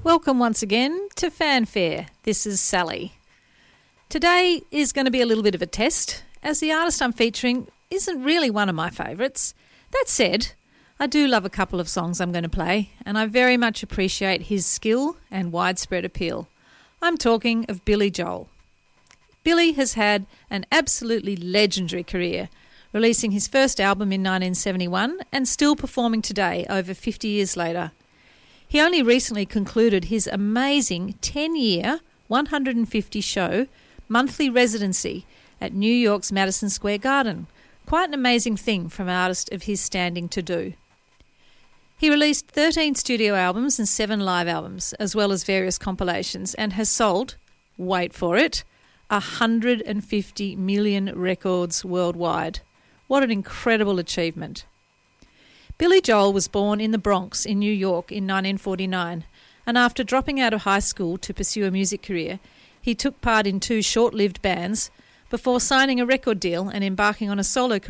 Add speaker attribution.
Speaker 1: Welcome once again to Fanfare. This is Sally. Today is going to be a little bit of a test, as the artist I'm featuring isn't really one of my favourites. That said, I do love a couple of songs I'm going to play, and I very much appreciate his skill and widespread appeal. I'm talking of Billy Joel. Billy has had an absolutely legendary career, releasing his first album in 1971 and still performing today over 50 years later. He only recently concluded his amazing 10-year, 150-show monthly residency at New York's Madison Square Garden. Quite an amazing thing from an artist of his standing to do. He released 13 studio albums and 7 live albums, as well as various compilations, and has sold, wait for it, 150 million records worldwide. What an incredible achievement. Billy Joel was born in the Bronx in New York in 1949, and after dropping out of high school to pursue a music career, he took part in 2 short-lived bands before signing a record deal and embarking on a solo career